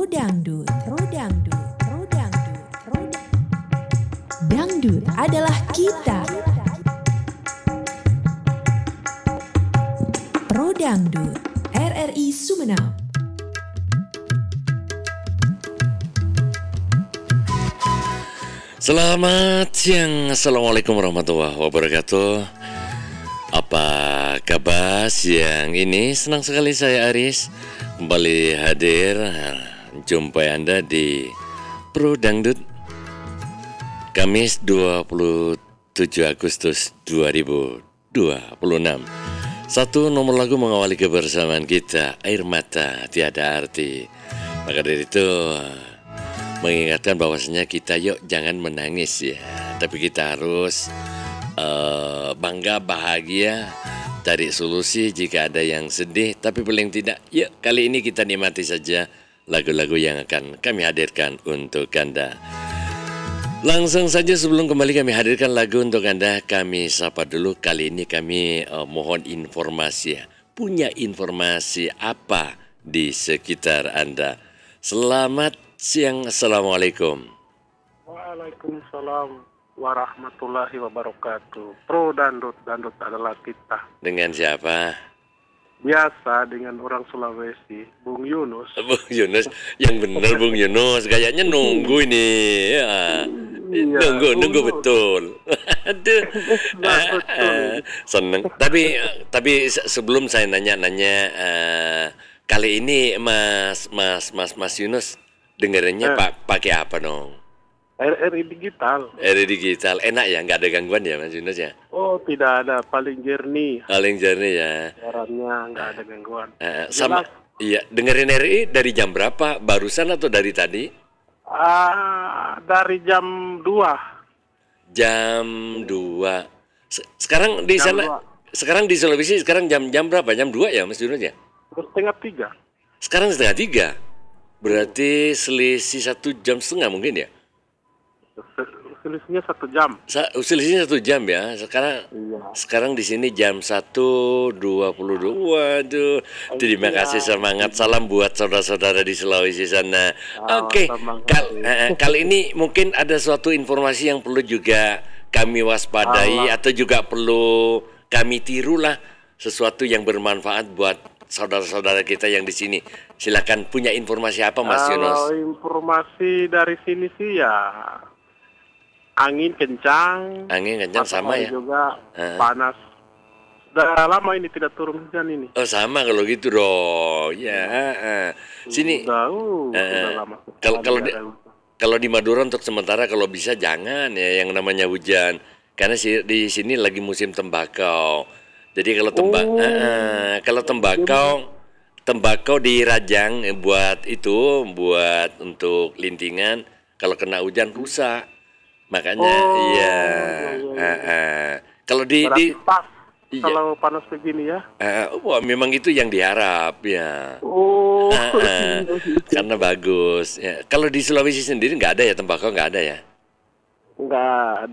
Dangdut, Pro Dangdut, Pro Dangdut, Pro Dangdut adalah kita. Pro Dangdut, RRI Sumeneb. Selamat siang, Assalamualaikum warahmatullahi wabarakatuh. Apa kabar siang ini? Senang sekali saya Aris kembali hadir jumpai Anda di Pro Dangdut Kamis 27 Agustus 2026. Satu nomor lagu mengawali kebersamaan kita, Air Mata Tiada Arti. Maka dari itu mengingatkan bahwasanya kita yuk jangan menangis ya, tapi kita harus bangga, bahagia, cari solusi jika ada yang sedih. Tapi paling tidak, yuk kali ini kita nikmati saja lagu-lagu yang akan kami hadirkan untuk Anda. Langsung saja sebelum kembali kami hadirkan lagu untuk Anda, kami sapa dulu. Kali ini kami mohon informasi ya. Punya informasi apa di sekitar Anda? Selamat siang, Assalamualaikum. Waalaikumsalam warahmatullahi wabarakatuh. Pro Dangdut, Dangdut adalah kita. Dengan siapa? Biasa dengan orang Sulawesi, Bung Yunus. Bung Yunus, yang benar Bung Yunus. Kayaknya nunggu ini. Ya. Iya, nunggu betul. Aduh. Seneng. Tapi sebelum saya nanya, kali ini Mas Yunus dengerinnya pakai apa dong? RRI Digital. RRI Digital, enak ya, nggak ada gangguan ya Mas Yunus ya? Oh, tidak ada, paling jernih. Paling jernih ya. Siarannya nggak ada gangguan. Sama, iya, dengerin RRI dari jam berapa? Barusan atau dari tadi? Dari jam 2. Jam 2. Sekarang di Jam sana, sekarang di Sulawesi, sekarang jam berapa? Jam 2 ya Mas Yunus ya? Setengah 3. Sekarang setengah 3. Berarti selisih 1,5 jam mungkin ya? Selisihnya 1 jam. Selisihnya 1 jam ya. Iya. Sekarang di sini jam 1.22. Waduh. Terima kasih, semangat. Salam buat saudara-saudara di Sulawesi sana. Oke. Kali ini mungkin ada suatu informasi yang perlu juga kami waspadai atau juga perlu kami tirulah, sesuatu yang bermanfaat buat saudara-saudara kita yang di sini. Silakan, punya informasi apa Mas Yunus? Kalau informasi dari sini sih ya angin kencang sama ya. Juga panas. Sudah lama ini tidak turun hujan ini. Oh sama kalau gitu dong. Ya. Sini. Sudah lama. Kalau di Madura untuk sementara kalau bisa jangan ya yang namanya hujan. Karena di sini lagi musim tembakau. Jadi kalau tembakau di Rajang buat untuk lintingan, kalau kena hujan rusak. Makanya kalau pas kalau panas begini ya. Wah, memang itu yang diharap ya. Karena bagus ya. Kalau di Sulawesi sendiri nggak ada ya tembakau, nggak ada ya? Nggak